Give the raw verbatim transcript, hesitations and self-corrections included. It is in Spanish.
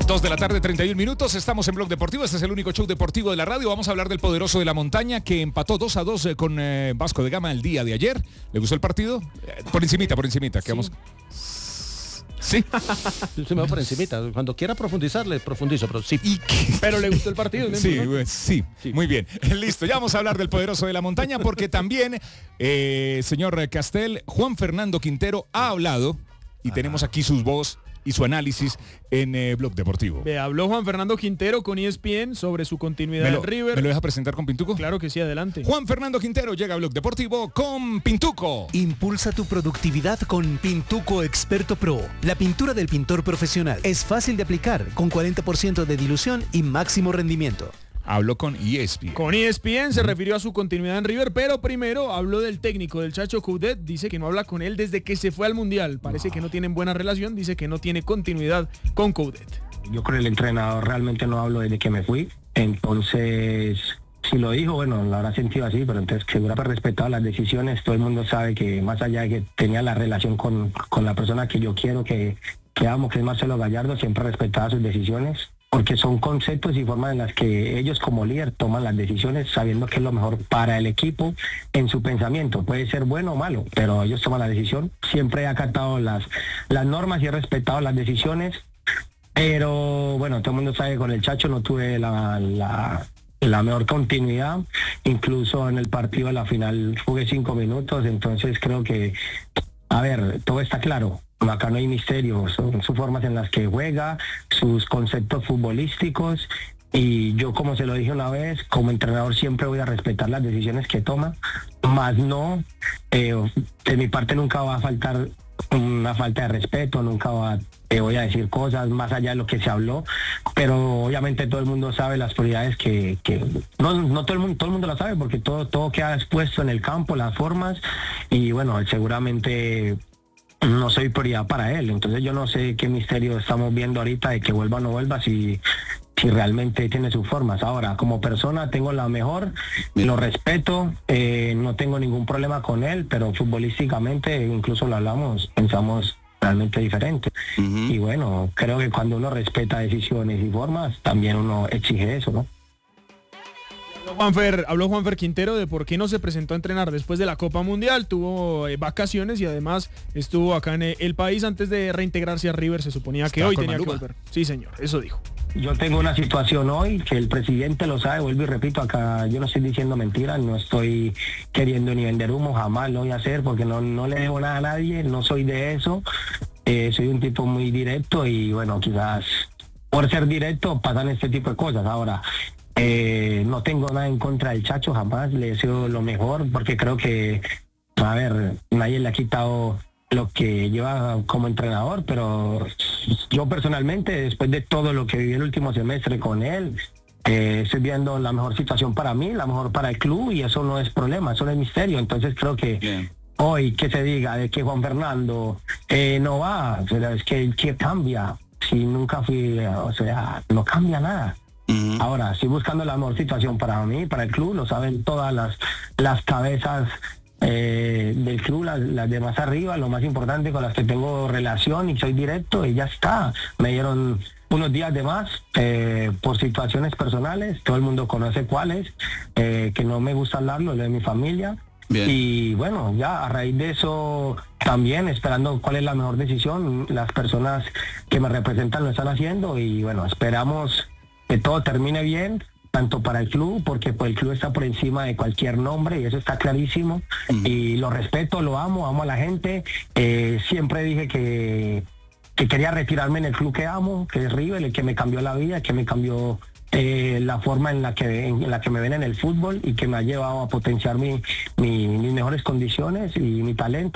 dos de la tarde, treinta y un minutos. Estamos en Blog Deportivo. Este es el único show deportivo de la radio. Vamos a hablar del poderoso de la montaña que empató dos a dos eh, con eh, Vasco de Gama el día de ayer. ¿Le gustó el partido? Eh, por encimita, por encimita. Que Sí. vamos... Sí. Se me va por encimita. Cuando quiera profundizar, le profundizo, pero sí. ¿Y qué? Pero le gustó el partido, ¿no? Sí, sí, sí, muy bien. Listo, ya vamos a hablar del poderoso de la montaña porque también, eh, señor Castel, Juan Fernando Quintero ha hablado y tenemos aquí sus voz y su análisis en eh, Blog Deportivo. Ve, habló Juan Fernando Quintero con E S P N sobre su continuidad ¿Me lo, en River. ¿Me lo deja presentar con Pintuco? Claro que sí, adelante. Juan Fernando Quintero llega a Blog Deportivo con Pintuco. Impulsa tu productividad con Pintuco Experto Pro. La pintura del pintor profesional es fácil de aplicar, con cuarenta por ciento de dilución y máximo rendimiento. Habló con E S P N. Con E S P N se refirió a su continuidad en River, pero primero habló del técnico, del Chacho Coudet. Dice que no habla con él desde que se fue al Mundial. Parece que no tienen buena relación. Dice que no tiene continuidad con Coudet. Yo con el entrenador realmente no hablo desde que me fui. Entonces, si lo dijo, bueno, lo habrá sentido así, pero entonces seguro haber respetado las decisiones. Todo el mundo sabe que más allá de que tenía la relación con, con la persona que yo quiero, que, que amo, que es Marcelo Gallardo, siempre respetaba sus decisiones. Porque son conceptos y formas en las que ellos como líder toman las decisiones sabiendo que es lo mejor para el equipo en su pensamiento. Puede ser bueno o malo, pero ellos toman la decisión. Siempre he acatado las, las normas y he respetado las decisiones. Pero bueno, todo el mundo sabe que con el Chacho no tuve la, la, la mejor continuidad. Incluso en el partido de la final jugué cinco minutos, entonces creo que, a ver, todo está claro. Acá no hay misterio, son sus formas en las que juega, sus conceptos futbolísticos, y yo, como se lo dije una vez, como entrenador siempre voy a respetar las decisiones que toma, más no, eh, de mi parte nunca va a faltar una falta de respeto, nunca va, eh, voy a decir cosas más allá de lo que se habló, pero obviamente todo el mundo sabe las prioridades que, que no, no todo el mundo, todo el mundo lo sabe porque todo, todo queda expuesto en el campo, las formas, y bueno, seguramente no soy prioridad para él, entonces yo no sé qué misterio estamos viendo ahorita de que vuelva o no vuelva, si, si realmente tiene sus formas. Ahora, como persona tengo la mejor, lo respeto, eh, no tengo ningún problema con él, pero futbolísticamente, incluso lo hablamos, pensamos realmente diferente. Uh-huh. Y bueno, creo que cuando uno respeta decisiones y formas, también uno exige eso, ¿no? Juanfer, habló Juanfer Quintero de por qué no se presentó a entrenar después de la Copa Mundial, tuvo eh, vacaciones y además estuvo acá en eh, el país antes de reintegrarse a River, se suponía que Estaba hoy con tenía Maluma. que volver. Sí, señor, eso dijo. Yo tengo una situación hoy que el presidente lo sabe, vuelvo y repito, acá yo no estoy diciendo mentiras, no estoy queriendo ni vender humo, jamás lo voy a hacer porque no, no le debo nada a nadie, no soy de eso, eh, soy un tipo muy directo y bueno, quizás por ser directo pasan este tipo de cosas. Ahora, Eh, no tengo nada en contra del Chacho, jamás, le deseo lo mejor, porque creo que, a ver, nadie le ha quitado lo que lleva como entrenador, pero yo personalmente, después de todo lo que viví el último semestre con él, eh, estoy viendo la mejor situación para mí, la mejor para el club, y eso no es problema, eso no es misterio. Entonces creo que Bien. Hoy que se diga de que Juan Fernando eh, no va, o sea, es que, que cambia, si nunca fui, o sea, no cambia nada. Uh-huh. Ahora, estoy buscando la mejor situación para mí, para el club, lo saben todas las, las cabezas eh, del club, las, las de más arriba, lo más importante, con las que tengo relación y soy directo, y ya está. Me dieron unos días de más eh, por situaciones personales, todo el mundo conoce cuáles, eh, que no me gusta hablarlo, lo de mi familia. Bien. Y bueno, ya a raíz de eso también esperando cuál es la mejor decisión, las personas que me representan lo están haciendo y bueno, esperamos que todo termine bien, tanto para el club, porque pues, el club está por encima de cualquier nombre y eso está clarísimo. Uh-huh. Y lo respeto, lo amo, amo a la gente. Eh, siempre dije que, que quería retirarme en el club que amo, que es River, el que me cambió la vida, que me cambió eh, la forma en la que en la que me ven en el fútbol y que me ha llevado a potenciar mi, mi, mis mejores condiciones y mi talento.